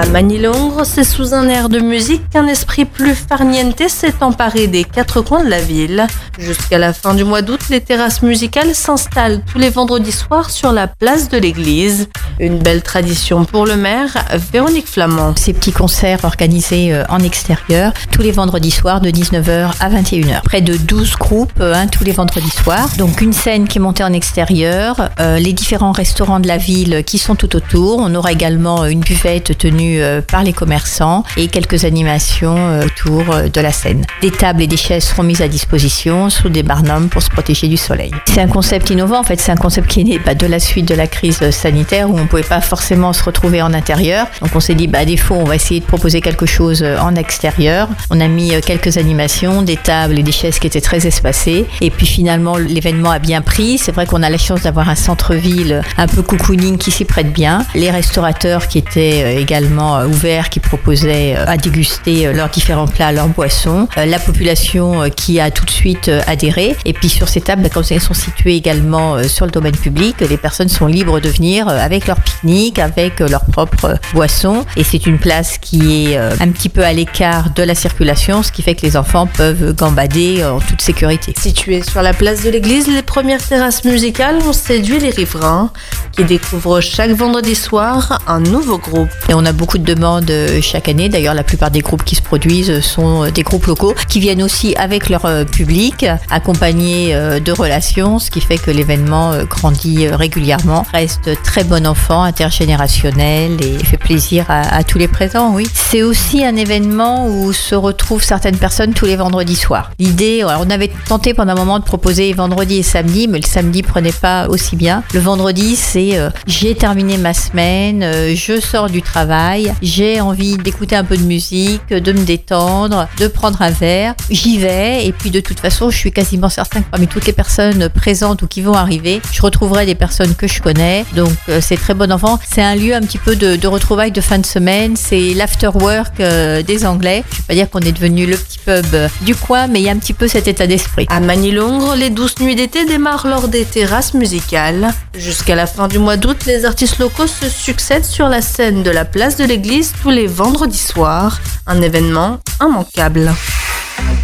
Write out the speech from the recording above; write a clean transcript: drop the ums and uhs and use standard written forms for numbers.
À Manille-Longres, c'est sous un air de musique qu'un esprit plus farniente s'est emparé des quatre coins de la ville. Jusqu'à la fin du mois d'août, les terrasses musicales s'installent tous les vendredis soirs sur la place de l'église. Une belle tradition pour le maire, Véronique Flamand. Ces petits concerts organisés en extérieur tous les vendredis soirs de 19h à 21h. Près de 12 groupes tous les vendredis soirs. Donc une scène qui est montée en extérieur, les différents restaurants de la ville qui sont tout autour. On aura également une buvette tenue par les commerçants et quelques animations autour de la scène. Des tables et des chaises seront mises à disposition sous des barnums pour se protéger du soleil. C'est un concept innovant, en fait, c'est un concept qui est né de la suite de la crise sanitaire où on ne pouvait pas forcément se retrouver en intérieur. Donc on s'est dit, à défaut, on va essayer de proposer quelque chose en extérieur. On a mis quelques animations, des tables et des chaises qui étaient très espacées. Et puis finalement, l'événement a bien pris. C'est vrai qu'on a la chance d'avoir un centre-ville un peu cocooning qui s'y prête bien. Les restaurateurs qui étaient également ouverts, qui proposaient à déguster leurs différents plats, leurs boissons. La population qui a tout de suite adhéré. Et puis sur ces tables, comme elles sont situées également sur le domaine public, les personnes sont libres de venir avec leur pique-nique, avec leurs propres boissons. Et c'est une place qui est un petit peu à l'écart de la circulation, ce qui fait que les enfants peuvent gambader en toute sécurité. Située sur la place de l'église, les premières terrasses musicales ont séduit les riverains qui découvrent chaque vendredi soir un nouveau groupe. Et on a beaucoup de demandes chaque année. D'ailleurs, la plupart des groupes qui se produisent sont des groupes locaux qui viennent aussi avec leur public, accompagnés de relations, ce qui fait que l'événement grandit régulièrement, reste très bon enfant, intergénérationnel et fait plaisir à tous les présents, oui. C'est aussi un événement où se retrouvent certaines personnes tous les vendredis soirs. L'idée, on avait tenté pendant un moment de proposer vendredi et samedi, mais le samedi prenait pas aussi bien. Le vendredi, c'est j'ai terminé ma semaine, je sors du travail, j'ai envie d'écouter un peu de musique, de me détendre, de prendre un verre, j'y vais et puis de toute façon je suis quasiment certain que parmi toutes les personnes présentes ou qui vont arriver, je retrouverai des personnes que je connais, donc c'est très bon enfant. C'est un lieu un petit peu de retrouvailles de fin de semaine, c'est l'afterwork des Anglais. Je ne vais pas dire qu'on est devenu le petit pub du coin, mais il y a un petit peu cet état d'esprit. À Manille-Longres, les douces nuits d'été démarrent lors des terrasses musicales. Jusqu'à la fin du mois d'août, les artistes locaux se succèdent sur la scène de la place de l'église tous les vendredis soirs. Un événement immanquable.